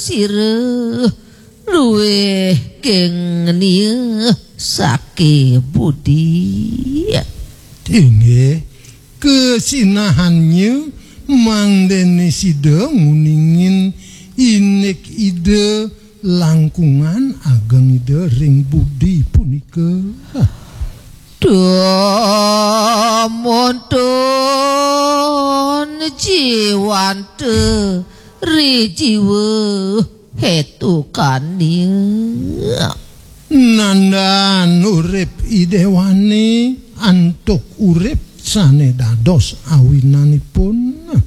sireuh luwih kengenieuh sake budi. Inggih kesinahannya mangdene sida nguningin inek ide langkungan ageng ide ring budi punika. Montun jiwante rijiwe hetukane nandan urip idewane antuk urip sane dados awinanipun